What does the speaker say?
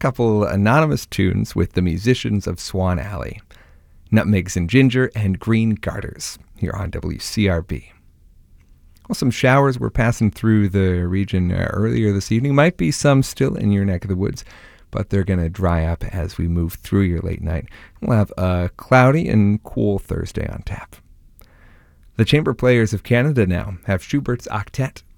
couple anonymous tunes with the musicians of Swan Alley, Nutmegs and Ginger and Green Garters, here on WCRB. Well, some showers were passing through the region earlier this evening. Might be some still in your neck of the woods, but they're going to dry up as we move through your late night. We'll have a cloudy and cool Thursday on tap. The Chamber Players of Canada now have Schubert's Octet